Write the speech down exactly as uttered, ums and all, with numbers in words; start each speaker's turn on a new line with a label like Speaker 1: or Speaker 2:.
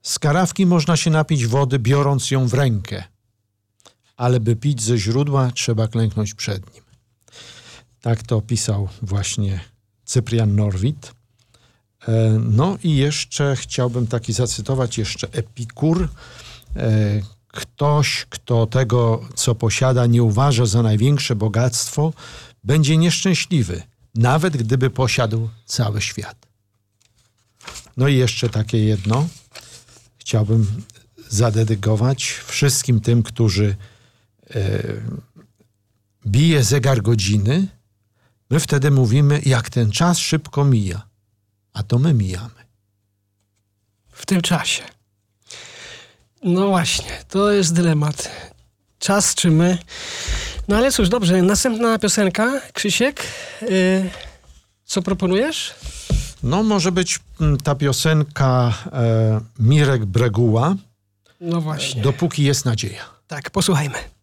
Speaker 1: Z karafki można się napić wody, biorąc ją w rękę, ale by pić ze źródła, trzeba klęknąć przed nim. Tak to opisał właśnie Cyprian Norwid. No i jeszcze chciałbym taki zacytować jeszcze Epikur. Ktoś, kto tego, co posiada, nie uważa za największe bogactwo, będzie nieszczęśliwy, nawet gdyby posiadł cały świat. No i jeszcze takie jedno. Chciałbym zadedykować wszystkim tym, którzy e, bije zegar godziny. My wtedy mówimy, jak ten czas szybko mija, a to my mijamy.
Speaker 2: W tym czasie. No właśnie, to jest dylemat. Czas czy my? No ale cóż, dobrze, następna piosenka. Krzysiek, yy, co proponujesz?
Speaker 1: No może być ta piosenka e, Mirek Breguła.
Speaker 2: No właśnie.
Speaker 1: Dopóki jest nadzieja.
Speaker 2: Tak, posłuchajmy.